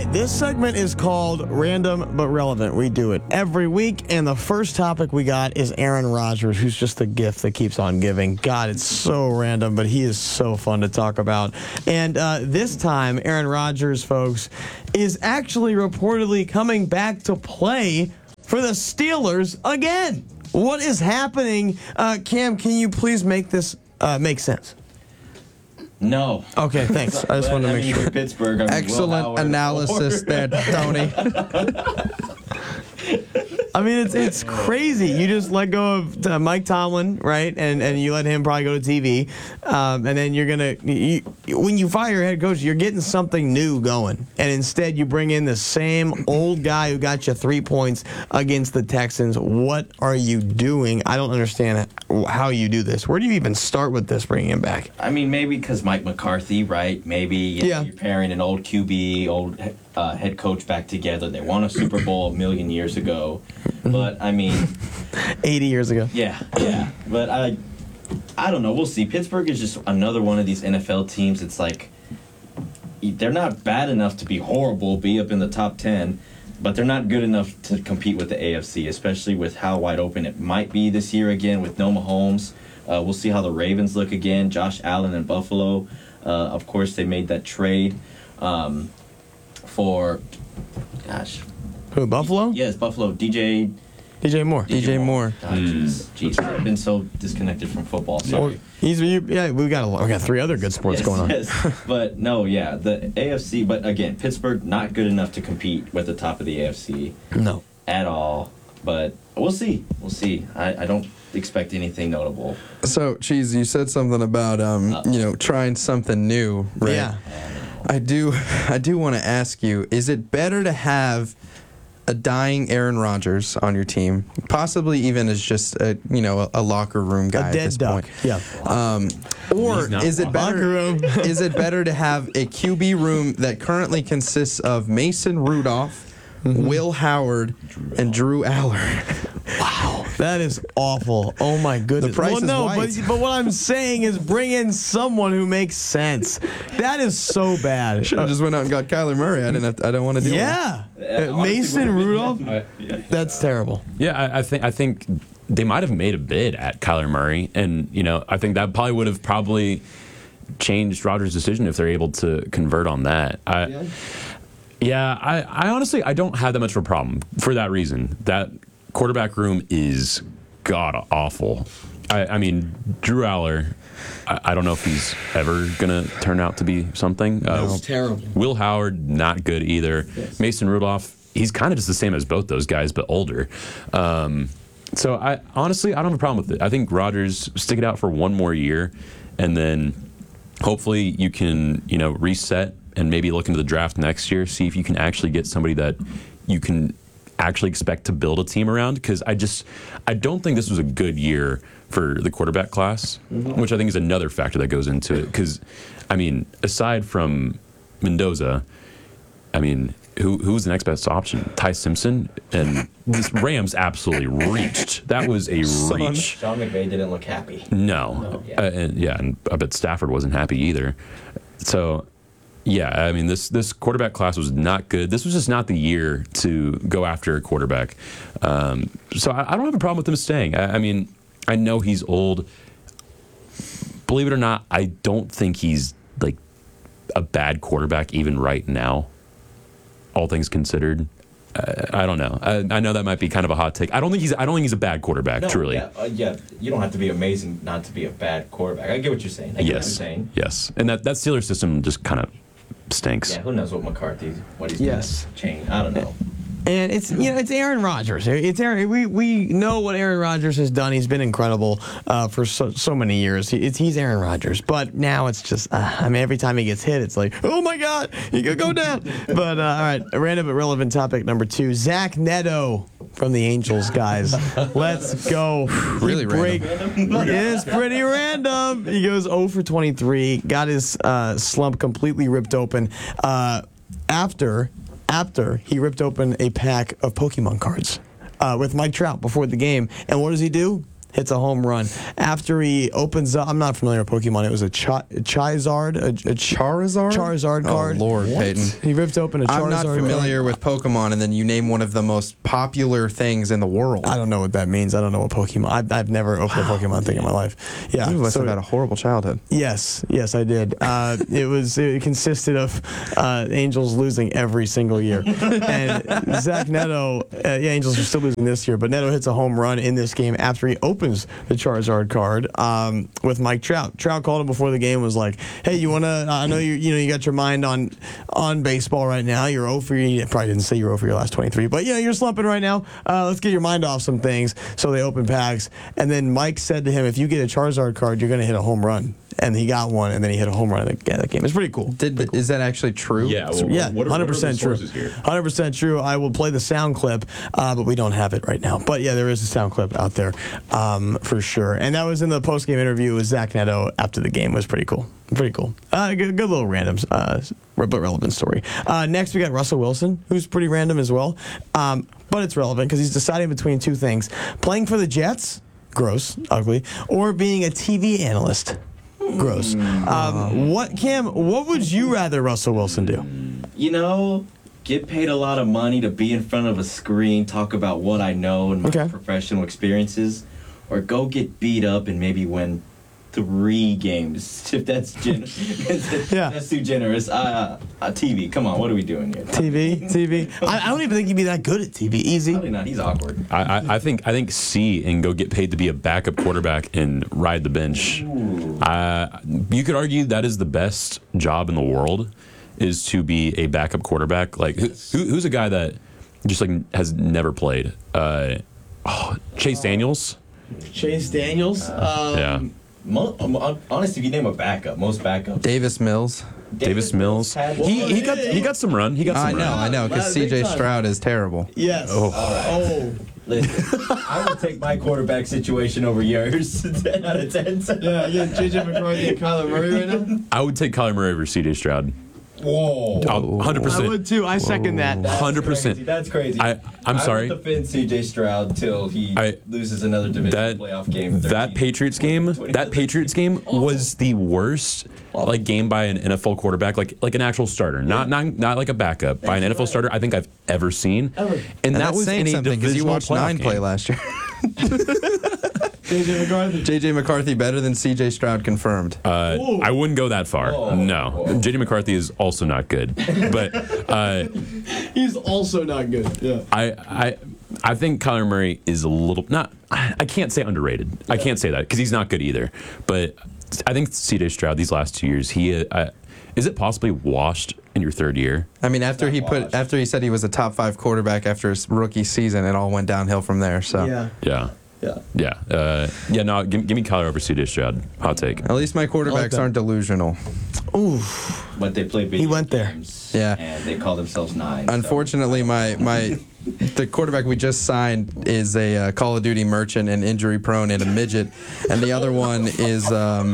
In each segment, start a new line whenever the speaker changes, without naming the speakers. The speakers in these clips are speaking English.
right, this segment is called Random But Relevant. We do it every week, and the first topic we got is Aaron Rodgers, who's just the gift that keeps on giving. God, it's so random, but he is so fun to talk about. And this time, Aaron Rodgers, folks, is actually reportedly coming back to play for the Steelers again. What is happening? Cam, can you please make this make sense?
No.
Okay, thanks. I just wanted to make sure.
Pittsburgh.
Excellent analysis there, Tony.
I mean, it's crazy. You just let go of Mike Tomlin, right? And you let him probably go to TV. And then you're going to, when you fire your head coach, you're getting something new going. And instead, you bring in the same old guy who got you 3 points against the Texans. What are you doing? I don't understand how you do this. Where do you even start with this, bringing him back?
I mean, maybe because Mike McCarthy, right? Maybe you're pairing an old QB, old head coach back together. They won a Super Bowl a million years ago. But, I mean...
80 years ago.
Yeah. But I don't know. We'll see. Pittsburgh is just another one of these NFL teams. It's like they're not bad enough to be horrible, be up in the top 10, but they're not good enough to compete with the AFC, especially with how wide open it might be this year again with no Mahomes. We'll see how the Ravens look again. Josh Allen in Buffalo. Of course, they made that trade for... Gosh...
Who, Buffalo?
Yes, Buffalo. DJ
Moore.
DJ Moore.
Jeez, I've been so disconnected from football. Sorry.
We got three other good sports going on.
Yes. But no, the AFC. But again, Pittsburgh not good enough to compete with the top of the AFC.
No,
at all. But we'll see. I don't expect anything notable.
So, Cheese, you said something about trying something new, right?
Yeah.
I do want to ask you: is it better to have a dying Aaron Rodgers on your team, possibly even as just a locker room guy
a dead
at this
duck.
point?
Yeah.
Or is it better to have a QB room that currently consists of Mason Rudolph, Will Howard, and Drew Aller?
Wow, that is awful. Oh my goodness.
The price is right.
But what I'm saying is bring in someone who makes sense. That is so bad.
Should have just went out and got Kyler Murray. I don't want to do it.
Yeah. Mason Rudolph. That's terrible.
Yeah, I think they might have made a bid at Kyler Murray, and I think that probably would have changed Rodgers' decision if they're able to convert on that. I honestly don't have that much of a problem for that reason. That quarterback room is god awful. I mean, Drew Aller, I don't know if he's ever going to turn out to be something.
It's terrible.
Will Howard, not good either. Yes. Mason Rudolph, he's kind of just the same as both those guys, but older. So I don't have a problem with it. I think Rodgers, stick it out for one more year, and then hopefully you can, reset and maybe look into the draft next year, see if you can actually get somebody that you can actually expect to build a team around, because I don't think this was a good year for the quarterback class, which I think is another factor that goes into it. Because, I mean, aside from Mendoza, I mean, who's the next best option? Ty Simpson? And this Rams absolutely reached. That was a reach.
Sean McVay didn't look happy.
No. And I bet Stafford wasn't happy either. So... yeah, I mean, this quarterback class was not good. This was just not the year to go after a quarterback. So I don't have a problem with him staying. I mean, I know he's old. Believe it or not, I don't think he's like a bad quarterback even right now, all things considered. I don't know. I know that might be kind of a hot take. I don't think he's a bad quarterback. Truly.
Yeah. You don't have to be amazing not to be a bad quarterback. I get what you're saying.
Yes. And that Steelers system just kind of stinks.
Yeah, who knows what he's going to change. I don't know.
And it's Aaron Rodgers. It's Aaron. We know what Aaron Rodgers has done. He's been incredible for so many years. He's Aaron Rodgers. But now it's just every time he gets hit, it's like, oh my God, he could go down. But all right, a random but relevant topic number 2. Zach Neto from the Angels, guys. Let's go.
Really random.
It is pretty random. He goes 0 for 23. Got his slump completely ripped open after he ripped open a pack of Pokemon cards with Mike Trout before the game. And what does he do? hits a home run after he opens up. I'm not familiar with Pokemon. It was a Charizard, a Charizard card.
Oh, Lord, Peyton.
He ripped open a Charizard
I'm not familiar with Pokemon, and then you name one of the most popular things in the world.
I don't know what that means. I don't know what Pokemon. I've never opened a Pokemon thing in my life. Yeah,
You must have had a horrible childhood.
Yes, I did. It consisted of Angels losing every single year, and Zach Neto. Angels are still losing this year, but Neto hits a home run in this game after he opens the Charizard card with Mike Trout. Trout called him before the game, was like, "Hey, you wanna? I know you got your mind on baseball right now. You're 0 for you probably didn't say you're 0 for your last 23, but you're slumping right now. Let's get your mind off some things." So they open packs, and then Mike said to him, "If you get a Charizard card, you're gonna hit a home run." And he got one, and then he hit a home run in that game. It's pretty cool.
Is that actually true?
Yeah,
Yeah,
what are
100%
the
true.
sources here?
100% true. I will play the sound clip, but we don't have it right now. But yeah, there is a sound clip out there for sure. And that was in the post-game interview with Zach Neto after the game. It was pretty cool. Pretty cool. Good little random, but relevant story. Next, we got Russell Wilson, who's pretty random as well. But it's relevant because he's deciding between two things: playing for the Jets, gross, ugly, or being a TV analyst. Gross. What would you rather Russell Wilson do?
Get paid a lot of money to be in front of a screen, talk about what I know and my professional experiences, or go get beat up and maybe win 3 games. If that's that's too generous. TV, come on, what are we doing here?
TV. I don't even think he'd be that good at TV. Easy.
Probably not. He's awkward.
I think C and go get paid to be a backup quarterback and ride the bench. You could argue that is the best job in the world, is to be a backup quarterback. Like who's a guy that just has never played? Chase Daniels.
Chase Daniels.
Yeah.
Honestly, if you name a backup, most backups.
Davis Mills.
Davis Mills. He got some run.
I know, because C.J. Stroud is terrible.
Yes.
Listen, I will take my quarterback situation over yours. 10 out of 10.
Yeah, J.J. McCarthy and Kyler Murray right now?
I would take Kyler Murray over C.J. Stroud.
Whoa.
100%.
I would too. I second that.
100%.
That's crazy.
I'm sorry.
I would defend C.J. Stroud till he loses another division playoff game.
That Patriots game was the worst game by an NFL quarterback, like an actual starter, not like a backup, by an NFL starter I think I've ever seen. And that was in a divisional
because you watched 9 play last year. J.J. McCarthy better than C.J. Stroud confirmed.
I wouldn't go that far. No. J.J. McCarthy is also not good. But
he's also not good. Yeah.
I think Kyler Murray is a little I can't say underrated. Yeah. I can't say that because he's not good either. But I think C.J. Stroud these last 2 years, is it possibly washed in your 3rd year?
I mean, after he said he was a top 5 quarterback after his rookie season, it all went downhill from there. So
yeah. No, give me Kyler over C.J. Stroud. Hot take.
At least my quarterbacks aren't delusional.
Ooh.
But they play video games.
Yeah.
And they call themselves 9.
Unfortunately, the quarterback we just signed is a Call of Duty merchant and injury prone and a midget, and the other one is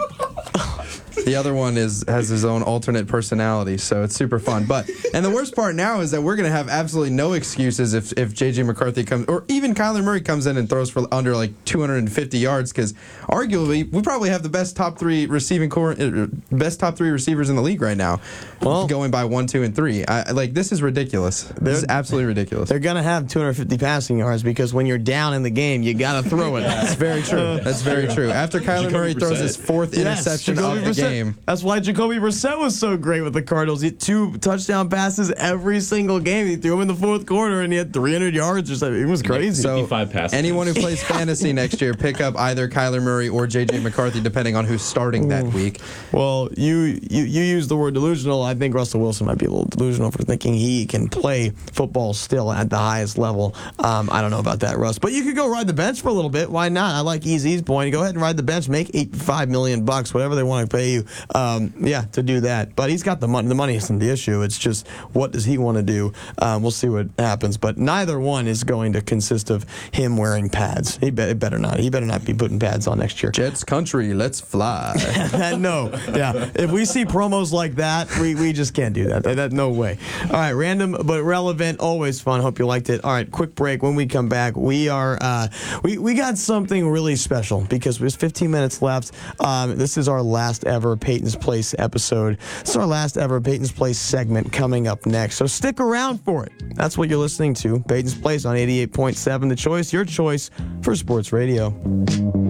has his own alternate personality, so it's super fun. And the worst part now is that we're going to have absolutely no excuses if J.J. McCarthy comes, or even Kyler Murray comes in and throws for under 250 yards, because arguably we probably have the best top 3 receivers in the league right now. Well, going by 1, 2, and 3. This is ridiculous. This is absolutely ridiculous.
They're going to have 250 passing yards because when you're down in the game, you got to throw it.
That's very true. That's very true. After Kyler Murray throws his 4th interception of the game.
That's why Jacoby Brissett was so great with the Cardinals. He had 2 touchdown passes every single game. He threw him in the 4th quarter, and he had 300 yards or something. It was crazy.
So anyone who plays fantasy next year, pick up either Kyler Murray or J.J. McCarthy, depending on who's starting that week.
Well, you use the word delusional. I think Russell Wilson might be a little delusional for thinking he can play football still at the highest level. I don't know about that, Russ. But you could go ride the bench for a little bit. Why not? I like Easy's point. Go ahead and ride the bench. Make $5 million, whatever they want to pay you. to do that. But he's got the money. The money isn't the issue. It's just what does he want to do? We'll see what happens. But neither one is going to consist of him wearing pads. He better not. He better not be putting pads on next year.
Jets country, let's fly.
No. Yeah. If we see promos like that, we just can't do that. No way. All right. Random but relevant. Always fun. Hope you liked it. All right. Quick break. When we come back, we are we got something really special because there's 15 minutes left. This is our last ever Peyton's Place episode. This is our last ever Peyton's Place segment coming up next. So stick around for it. That's what you're listening to. Peyton's Place on 88.7 The Choice, your choice for sports radio.